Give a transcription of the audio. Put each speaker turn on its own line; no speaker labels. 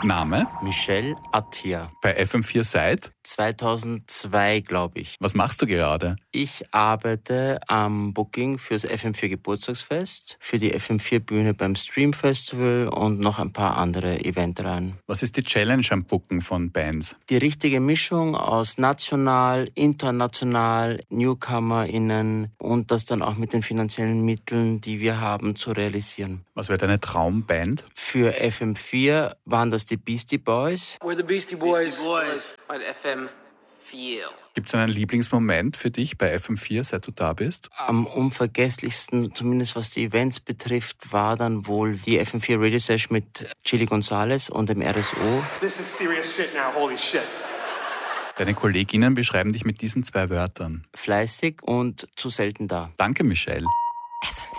Name?
Michel Attia.
Bei FM4 seit?
2002, glaube ich.
Was machst du gerade?
Ich arbeite am Booking fürs FM4 Geburtstagsfest, für die FM4 Bühne beim Stream Festival und noch ein paar andere Eventreihen.
Was ist die Challenge am Booken von Bands?
Die richtige Mischung aus national, international, NewcomerInnen und das dann auch mit den finanziellen Mitteln, die wir haben, zu realisieren.
Was wäre deine Traumband?
Für FM4 waren das die Beastie Boys.
We're the Beastie Boys.
Beastie Boys.
At FM4.
Gibt es einen Lieblingsmoment für dich bei FM4, seit du da bist?
Am unvergesslichsten, zumindest was die Events betrifft, war dann wohl die FM4 Radio Session mit Chili Gonzales und dem RSO.
This is serious shit now, holy shit.
Deine Kolleginnen beschreiben dich mit diesen 2 Wörtern.
Fleißig und zu selten da.
Danke, Michelle.
FM4.